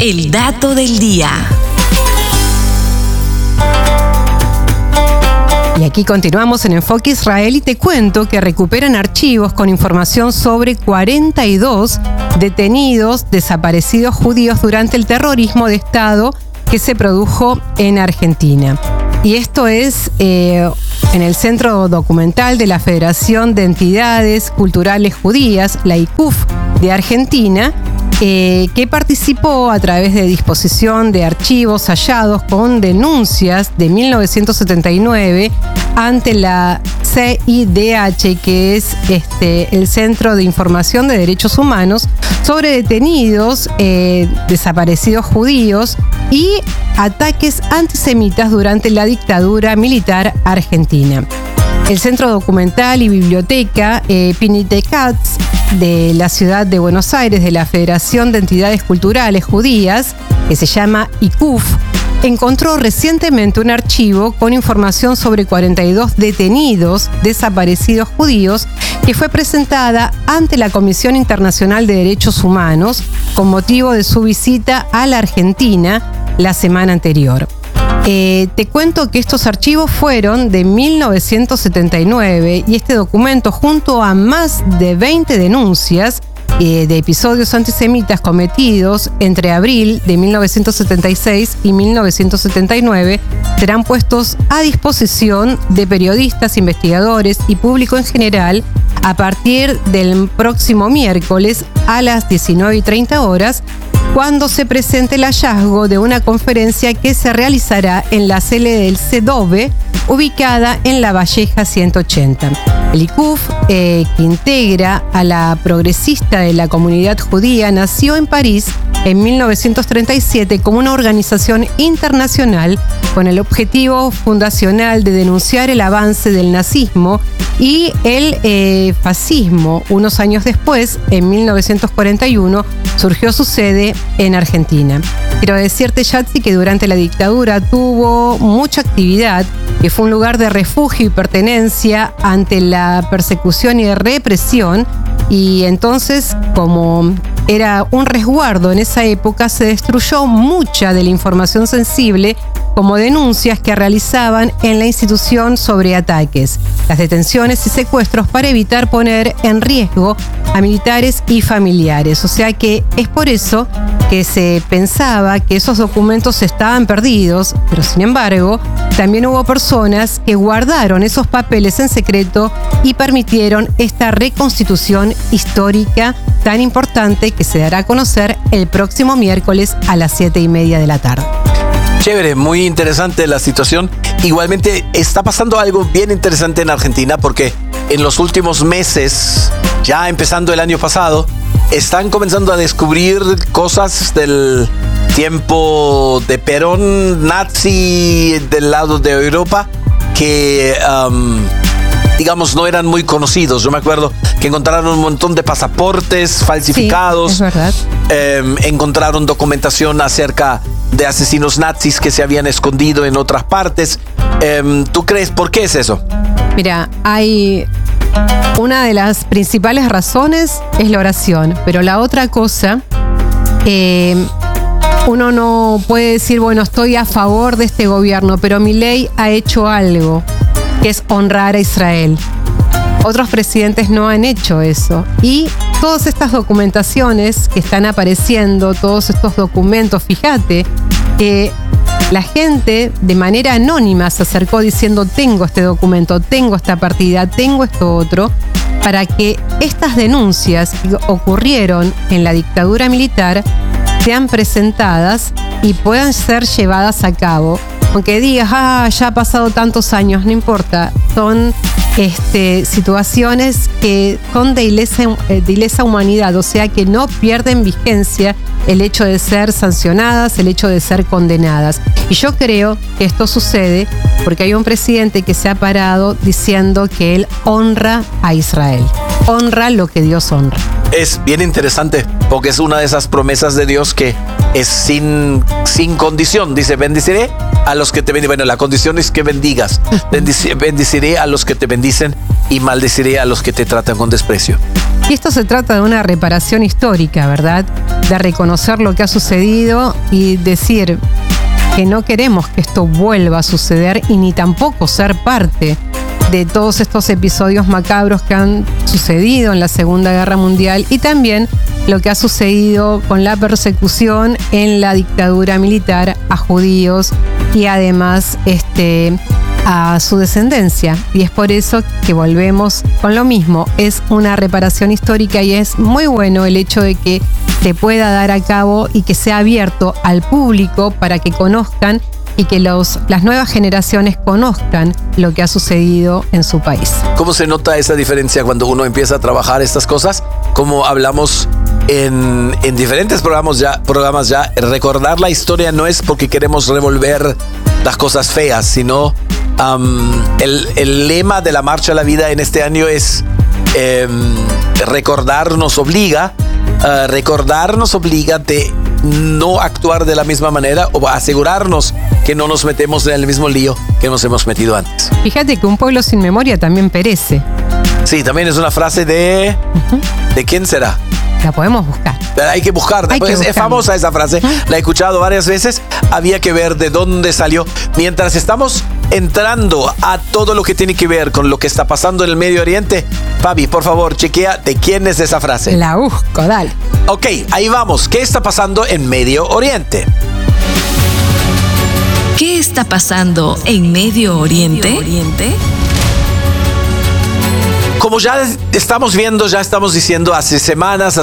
El dato del día. Y aquí continuamos en Enfoque Israel y te cuento que recuperan archivos con información sobre 42 detenidos desaparecidos judíos durante el terrorismo de Estado que se produjo en Argentina. Y esto es en el Centro Documental de la Federación de Entidades Culturales Judías, la ICUF de Argentina, que participó a través de disposición de archivos hallados con denuncias de 1979 ante la CIDH, que es el Centro de Información de Derechos Humanos, sobre detenidos desaparecidos judíos y ataques antisemitas durante la dictadura militar argentina. El Centro Documental y Biblioteca Pinitecats de la ciudad de Buenos Aires, de la Federación de Entidades Culturales Judías, que se llama ICUF, encontró recientemente un archivo con información sobre 42 detenidos desaparecidos judíos que fue presentada ante la Comisión Internacional de Derechos Humanos con motivo de su visita a la Argentina la semana anterior. Te cuento que estos archivos fueron de 1979 y este documento, junto a más de 20 denuncias de episodios antisemitas cometidos entre abril de 1976 y 1979, serán puestos a disposición de periodistas, investigadores y público en general a partir del próximo miércoles a las 19:30, cuando se presente el hallazgo de una conferencia que se realizará en la sede del CEDOVE, ubicada en La Valleja 180. El ICUF, que integra a la progresista de la comunidad judía, nació en París en 1937 como una organización internacional con el objetivo fundacional de denunciar el avance del nazismo y el fascismo. Unos años después, en 1941, surgió su sede en Argentina. Quiero decirte, Yatsi, que durante la dictadura tuvo mucha actividad, que fue un lugar de refugio y pertenencia ante la persecución y represión, y entonces, como era un resguardo en esa época, se destruyó mucha de la información sensible, como denuncias que realizaban en la institución sobre ataques, las detenciones y secuestros, para evitar poner en riesgo a militares y familiares. O sea que es por eso que se pensaba que esos documentos estaban perdidos, pero sin embargo, también hubo personas que guardaron esos papeles en secreto y permitieron esta reconstitución histórica tan importante que se dará a conocer el próximo miércoles a las 7:30 de la tarde. Chévere, muy interesante la situación. Igualmente está pasando algo bien interesante en Argentina, porque en los últimos meses, ya empezando el año pasado, están comenzando a descubrir cosas del tiempo de Perón, nazi, del lado de Europa, que digamos, no eran muy conocidos. Yo me acuerdo que encontraron un montón de pasaportes falsificados. Sí, es verdad. Encontraron documentación acerca de asesinos nazis que se habían escondido en otras partes. ¿Tú crees por qué es eso? Mira, hay una de las principales razones es la oración, pero la otra cosa, uno no puede decir, bueno, estoy a favor de este gobierno, pero Milei ha hecho algo, que es honrar a Israel. Otros presidentes no han hecho eso. Y todas estas documentaciones que están apareciendo, todos estos documentos, fíjate que la gente de manera anónima se acercó diciendo, tengo este documento, tengo esta partida, tengo esto otro, para que estas denuncias que ocurrieron en la dictadura militar sean presentadas y puedan ser llevadas a cabo. Aunque digas, ya ha pasado tantos años, no importa, son situaciones que son de ilesa humanidad, o sea que no pierden vigencia el hecho de ser sancionadas, el hecho de ser condenadas. Y yo creo que esto sucede porque hay un presidente que se ha parado diciendo que él honra a Israel, honra lo que Dios honra. Es bien interesante porque es una de esas promesas de Dios que es sin condición. Dice, bendeciré a los que te bendicen. Bueno, la condición es que bendigas. Bendeciré a los que te bendicen y maldeciré a los que te tratan con desprecio. Y esto se trata de una reparación histórica, ¿verdad? De reconocer lo que ha sucedido y decir que no queremos que esto vuelva a suceder y ni tampoco ser parte de todos estos episodios macabros que han sucedido en la Segunda Guerra Mundial y también lo que ha sucedido con la persecución en la dictadura militar a judíos y además a su descendencia. Y es por eso que volvemos con lo mismo. Es una reparación histórica y es muy bueno el hecho de que se pueda dar a cabo y que sea abierto al público para que conozcan y que las nuevas generaciones conozcan lo que ha sucedido en su país. ¿Cómo se nota esa diferencia cuando uno empieza a trabajar estas cosas? Como hablamos en diferentes programas ya, recordar la historia no es porque queremos revolver las cosas feas, sino el lema de la Marcha a la Vida en este año es recordar nos obliga de no actuar de la misma manera o asegurarnos que no nos metemos en el mismo lío que nos hemos metido antes. Fíjate que un pueblo sin memoria también perece. Sí, también es una frase de... ¿De quién será? La podemos buscar. Hay que buscarla. Es famosa esa frase. La he escuchado varias veces. Había que ver de dónde salió. Mientras estamos entrando a todo lo que tiene que ver con lo que está pasando en el Medio Oriente, Fabi, por favor, chequea de quién es esa frase. La busco, dale. Ok, ahí vamos. ¿Qué está pasando en Medio Oriente? ¿Qué está pasando en Medio Oriente? Como ya estamos viendo, ya estamos diciendo hace semanas,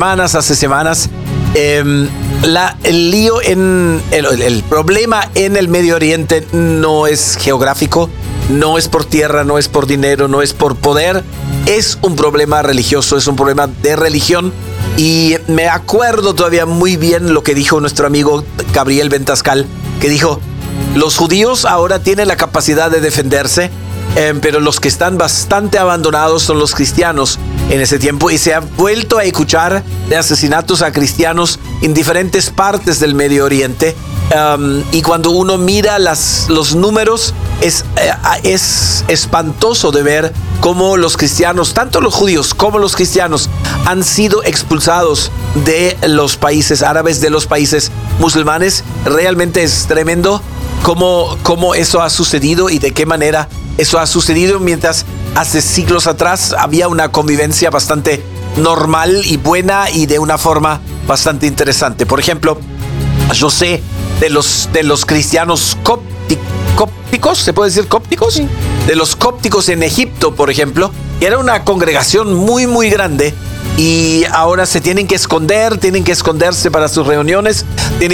el problema en el Medio Oriente no es geográfico, no es por tierra, no es por dinero, no es por poder, es un problema religioso, es un problema de religión. Y me acuerdo todavía muy bien lo que dijo nuestro amigo Gabriel Bentascal, que dijo, los judíos ahora tienen la capacidad de defenderse, pero los que están bastante abandonados son los cristianos en ese tiempo, y se ha vuelto a escuchar de asesinatos a cristianos en diferentes partes del Medio Oriente, y cuando uno mira los números es espantoso de ver cómo los cristianos, tanto los judíos como los cristianos, han sido expulsados de los países árabes, de los países musulmanes. Realmente es tremendo cómo eso ha sucedido y de qué manera eso ha sucedido, mientras hace siglos atrás había una convivencia bastante normal y buena y de una forma bastante interesante. Por ejemplo, yo sé de los cristianos cópticos, ¿se puede decir cópticos? Sí. De los cópticos en Egipto, por ejemplo, que era una congregación muy, muy grande, y ahora se tienen que esconderse para sus reuniones,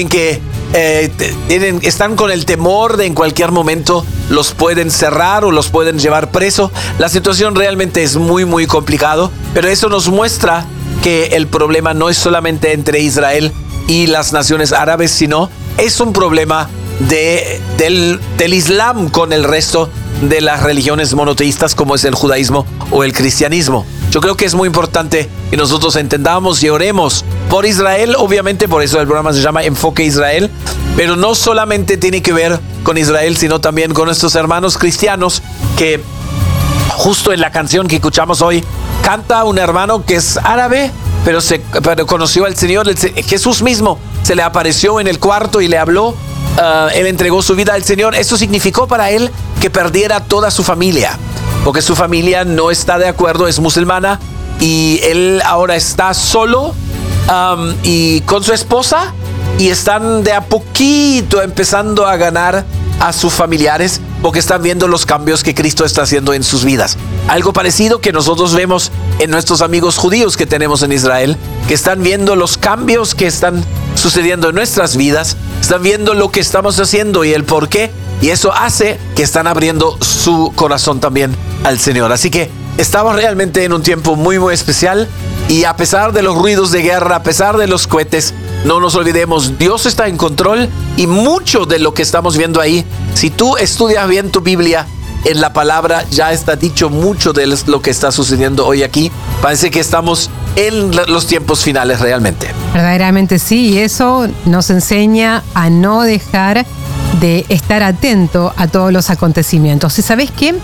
están con el temor de en cualquier momento los pueden cerrar o los pueden llevar preso. La situación realmente es muy, muy complicado, pero eso nos muestra que el problema no es solamente entre Israel y las naciones árabes, sino es un problema del Islam con el resto de las religiones monoteístas como es el judaísmo o el cristianismo. Yo creo que es muy importante que nosotros entendamos y oremos por Israel, obviamente por eso el programa se llama Enfoque Israel, pero no solamente tiene que ver con Israel, sino también con nuestros hermanos cristianos, que justo en la canción que escuchamos hoy canta un hermano que es árabe, pero conoció al Señor. Jesús mismo se le apareció en el cuarto y le habló. Él entregó su vida al Señor. Eso significó para él que perdiera toda su familia, porque su familia no está de acuerdo, es musulmana, y él ahora está solo y con su esposa, y están de a poquito empezando a ganar a sus familiares porque están viendo los cambios que Cristo está haciendo en sus vidas. Algo parecido que nosotros vemos en nuestros amigos judíos que tenemos en Israel, que están viendo los cambios que están sucediendo en nuestras vidas, están viendo lo que estamos haciendo y el por qué, y eso hace que están abriendo su corazón también al Señor. Así que estamos realmente en un tiempo muy, muy especial, y a pesar de los ruidos de guerra, a pesar de los cohetes, no nos olvidemos, Dios está en control, y mucho de lo que estamos viendo ahí, si tú estudias bien tu Biblia, en la palabra ya está dicho mucho de lo que está sucediendo hoy aquí. Parece que estamos en los tiempos finales realmente. Verdaderamente sí, y eso nos enseña a no dejar de estar atento a todos los acontecimientos. ¿Y sabés qué?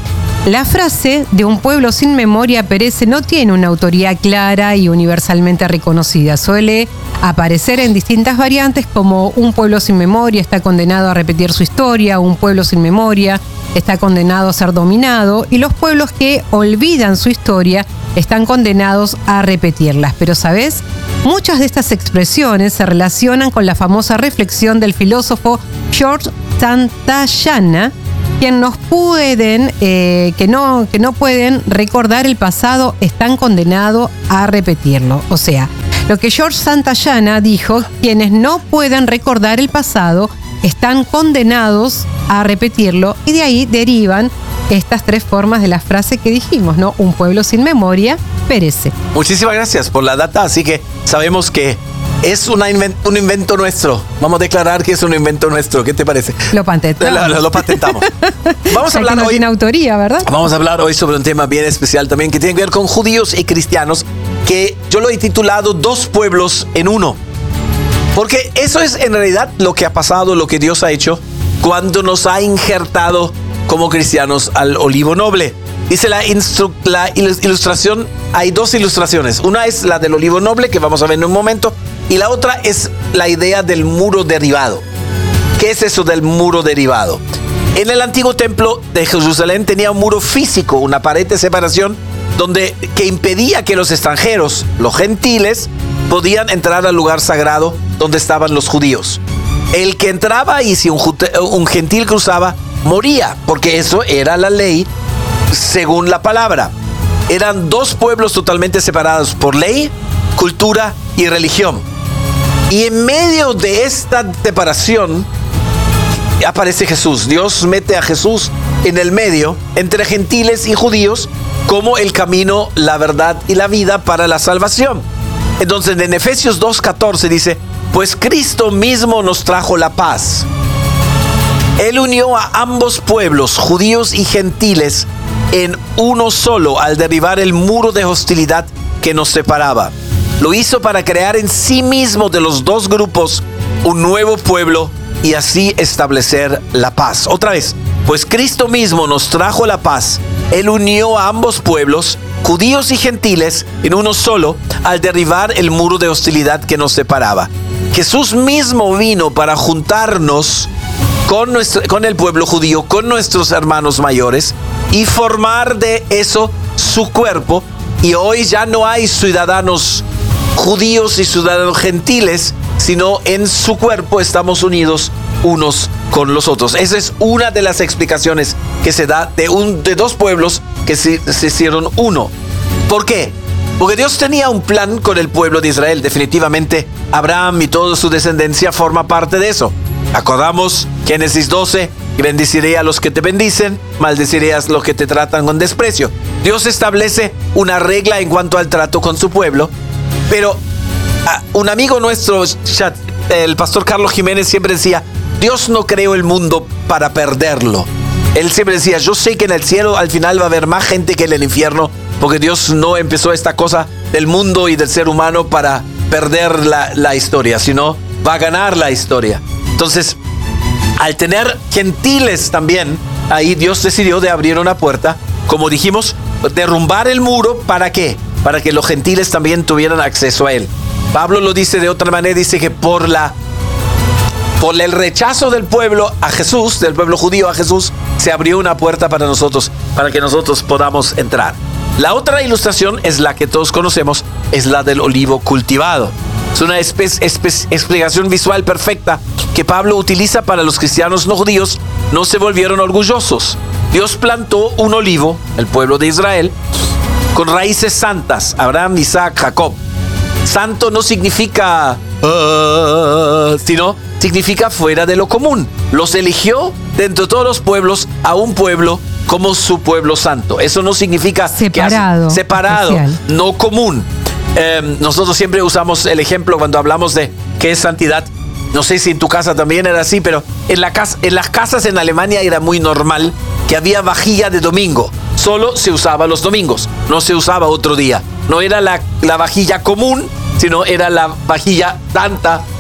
La frase de un pueblo sin memoria perece no tiene una autoría clara y universalmente reconocida. Suele aparecer en distintas variantes como un pueblo sin memoria está condenado a repetir su historia, un pueblo sin memoria está condenado a ser dominado y los pueblos que olvidan su historia están condenados a repetirlas. Pero ¿sabes? Muchas de estas expresiones se relacionan con la famosa reflexión del filósofo George Santayana, quien que no pueden recordar el pasado están condenados a repetirlo. O sea, lo que George Santayana dijo, quienes no pueden recordar el pasado están condenados a repetirlo, y de ahí derivan estas tres formas de la frase que dijimos, ¿no? Un pueblo sin memoria perece. Muchísimas gracias por la data, así que sabemos que es un invento nuestro. Vamos a declarar que es un invento nuestro. ¿Qué te parece? Lo patentamos. Lo patentamos. Vamos a hablar no hoy. Tiene autoría, ¿verdad? Vamos a hablar hoy sobre un tema bien especial también que tiene que ver con judíos y cristianos, que yo lo he titulado Dos pueblos en uno. Porque eso es en realidad lo que ha pasado, lo que Dios ha hecho cuando nos ha injertado como cristianos al olivo noble. Dice la ilustración, hay dos ilustraciones. Una es la del olivo noble, que vamos a ver en un momento, y la otra es la idea del muro derribado. ¿Qué es eso del muro derribado? En el antiguo templo de Jerusalén tenía un muro físico, una pared de separación, que impedía que los extranjeros, los gentiles, podían entrar al lugar sagrado donde estaban los judíos. El que entraba y si un gentil cruzaba, moría, porque eso era la ley según la palabra. Eran dos pueblos totalmente separados por ley, cultura y religión. Y en medio de esta separación aparece Jesús. Dios mete a Jesús en el medio, entre gentiles y judíos, como el camino, la verdad y la vida para la salvación. Entonces en Efesios 2:14 dice, pues Cristo mismo nos trajo la paz. Él unió a ambos pueblos, judíos y gentiles, en uno solo al derribar el muro de hostilidad que nos separaba. Lo hizo para crear en sí mismo de los dos grupos un nuevo pueblo y así establecer la paz. Otra vez, pues Cristo mismo nos trajo la paz. Él unió a ambos pueblos, judíos y gentiles, en uno solo al derribar el muro de hostilidad que nos separaba. Jesús mismo vino para juntarnos con el pueblo judío, con nuestros hermanos mayores, y formar de eso su cuerpo. Y hoy ya no hay ciudadanos judíos y ciudadanos gentiles, sino en su cuerpo estamos unidos unos con los otros. Esa es una de las explicaciones que se da de dos pueblos que se hicieron uno. ¿Por qué? Porque Dios tenía un plan con el pueblo de Israel. Definitivamente Abraham y toda su descendencia forma parte de eso. Acordamos Génesis 12, bendeciré a los que te bendicen, maldeciré a los que te tratan con desprecio. Dios establece una regla en cuanto al trato con su pueblo, pero un amigo nuestro, el pastor Carlos Jiménez, siempre decía, Dios no creó el mundo para perderlo. Él siempre decía, yo sé que en el cielo al final va a haber más gente que en el infierno, porque Dios no empezó esta cosa del mundo y del ser humano para perder la historia, sino va a ganar la historia. Entonces, al tener gentiles también, ahí Dios decidió de abrir una puerta, como dijimos, derrumbar el muro. ¿Para qué? Para que los gentiles también tuvieran acceso a él. Pablo lo dice de otra manera, dice que por el rechazo del pueblo a Jesús, del pueblo judío a Jesús, se abrió una puerta para nosotros, para que nosotros podamos entrar. La otra ilustración es la que todos conocemos, es la del olivo cultivado. Es una explicación visual perfecta que Pablo utiliza para los cristianos no judíos. No se volvieron orgullosos. Dios plantó un olivo, el pueblo de Israel, con raíces santas, Abraham, Isaac, Jacob. Santo no significa, sino significa fuera de lo común. Los eligió de entre todos los pueblos a un pueblo como su pueblo santo. Eso no significa separado, no común. Nosotros siempre usamos el ejemplo cuando hablamos de qué es santidad. No sé si en tu casa también era así, pero en las casas en Alemania era muy normal que había vajilla de domingo. Solo se usaba los domingos, no se usaba otro día. No era la vajilla común, sino era la vajilla santa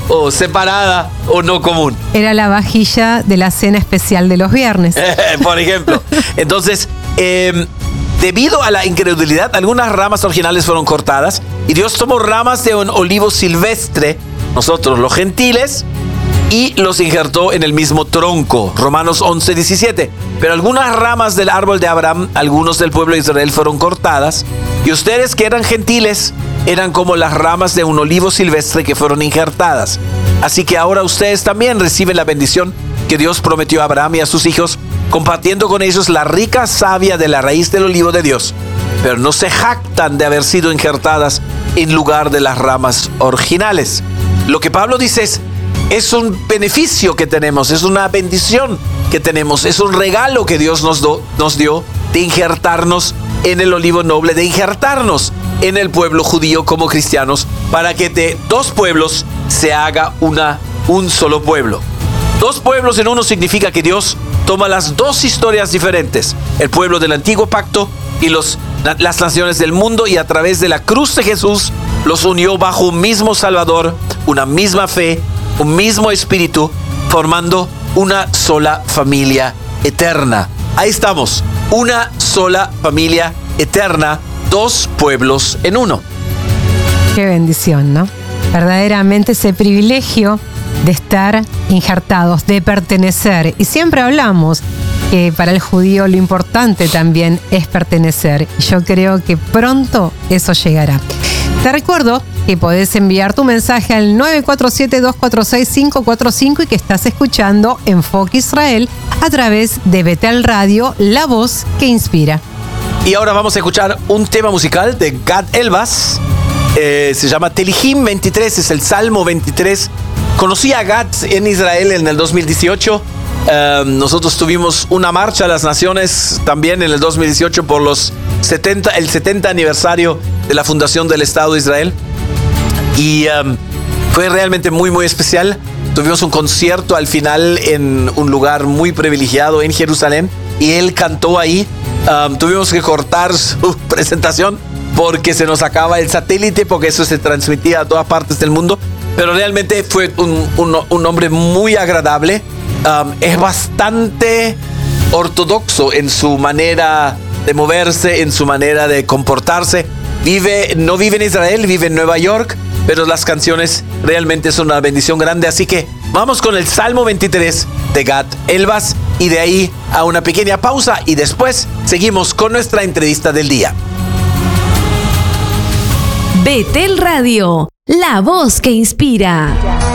o separada o no común. Era la vajilla de la cena especial de los viernes. Por ejemplo. Entonces, debido a la incredulidad, algunas ramas originales fueron cortadas y Dios tomó ramas de un olivo silvestre, nosotros los gentiles, y los injertó en el mismo tronco. Romanos 11:17. Pero algunas ramas del árbol de Abraham, algunos del pueblo de Israel, fueron cortadas, y ustedes que eran gentiles eran como las ramas de un olivo silvestre que fueron injertadas. Así que ahora ustedes también reciben la bendición que Dios prometió a Abraham y a sus hijos, compartiendo con ellos la rica savia de la raíz del olivo de Dios. Pero no se jactan de haber sido injertadas en lugar de las ramas originales. Lo que Pablo dice es un beneficio que tenemos, es una bendición que tenemos, es un regalo que Dios nos dio de injertarnos en el olivo noble, de injertarnos en el pueblo judío como cristianos, para que de dos pueblos se haga un solo pueblo. Dos pueblos en uno significa que Dios toma las dos historias diferentes, el pueblo del antiguo pacto y las naciones del mundo, y a través de la cruz de Jesús los unió bajo un mismo Salvador, una misma fe, un mismo espíritu, formando una sola familia eterna. Ahí estamos, una sola familia eterna, dos pueblos en uno. Qué bendición, ¿no? Verdaderamente ese privilegio de estar injertados, de pertenecer. Y siempre hablamos que para el judío lo importante también es pertenecer. Y yo creo que pronto eso llegará. Te recuerdo que podés enviar tu mensaje al 947-246-545 y que estás escuchando Enfoque Israel a través de Betel Radio, la voz que inspira. Y ahora vamos a escuchar un tema musical de Gad Elbaz. Se llama Tehillim 23, es el Salmo 23. Conocí a Gad en Israel en el 2018. Nosotros tuvimos una marcha a las naciones también en el 2018 por el 70 aniversario de la fundación del Estado de Israel. Y fue realmente muy, muy especial. Tuvimos un concierto al final en un lugar muy privilegiado en Jerusalén y él cantó ahí. Tuvimos que cortar su presentación porque se nos acaba el satélite, porque eso se transmitía a todas partes del mundo. Pero realmente fue un hombre muy agradable. Es bastante ortodoxo en su manera de moverse, en su manera de comportarse. No vive en Israel, vive en Nueva York, pero las canciones realmente son una bendición grande. Así que vamos con el Salmo 23 de Gad Elbaz y de ahí a una pequeña pausa y después seguimos con nuestra entrevista del día. Betel Radio, la voz que inspira.